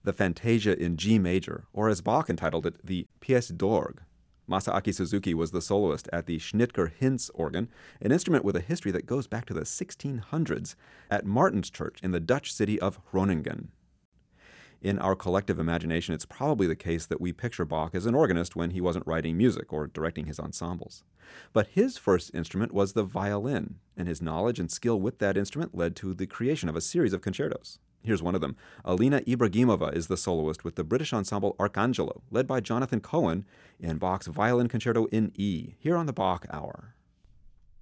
the Fantasia in G major, or as Bach entitled it, the Pièce d'Orgue. Masaaki Suzuki was the soloist at the Schnitger-Hinz organ, an instrument with a history that goes back to the 1600s, at Martinschurch in the Dutch city of Groningen. In our collective imagination, it's probably the case that we picture Bach as an organist when he wasn't writing music or directing his ensembles. But his first instrument was the violin, and his knowledge and skill with that instrument led to the creation of a series of concertos. Here's one of them. Alina Ibragimova is the soloist with the British ensemble Arcangelo, led by Jonathan Cohen, in Bach's Violin Concerto in E, here on the Bach Hour.